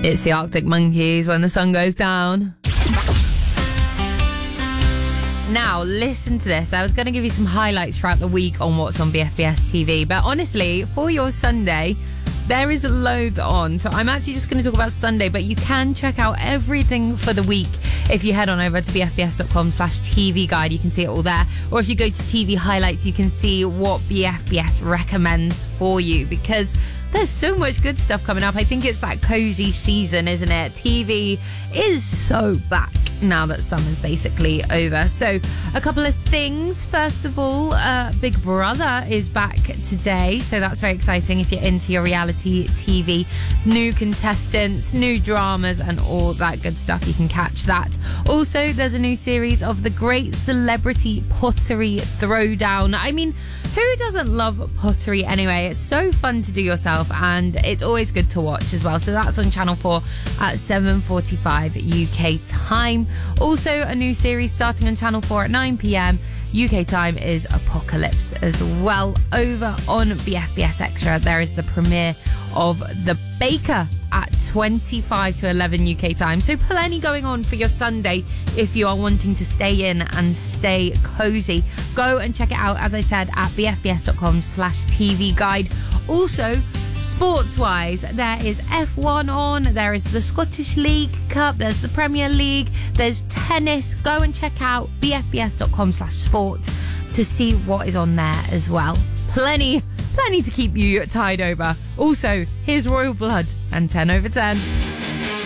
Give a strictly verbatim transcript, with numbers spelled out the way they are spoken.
It's the Arctic Monkeys, When the Sun Goes Down. Now, listen to this. I was going to give you some highlights throughout the week on what's on B F B S T V. But honestly, for your Sunday, there is loads on. So I'm actually just going to talk about Sunday, but you can check out everything for the week if you head on over to bfbs.com slash TV guide. You can see it all there. Or if you go to T V highlights, you can see what B F B S recommends for you, because there's so much good stuff coming up. I think it's that cozy season, isn't it? T V is so back now that summer's basically over. So a couple of things. First of all, uh, Big Brother is back today. So that's very exciting if you're into your reality T V. New contestants, new dramas and all that good stuff. You can catch that. Also, there's a new series of the Great Celebrity Pottery Throwdown. I mean, who doesn't love pottery anyway? It's so fun to do yourself and it's always good to watch as well. So that's on Channel four at seven forty-five U K time. Also, a new series starting on Channel four at nine p.m. U K time is Apocalypse as well. Over on B F B S Extra, there is the premiere of The Baker at twenty-five to eleven U K time. So plenty going on for your Sunday if you are wanting to stay in and stay cozy. Go and check it out, as I said, at bfbs.com slash TV guide. Also, sports-wise, there is F one on, there is the Scottish League Cup, there's the Premier League, there's tennis. Go and check out bfbs.com slash sport to see what is on there as well. Plenty, plenty to keep you tied over. Also, here's Royal Blood and ten over ten.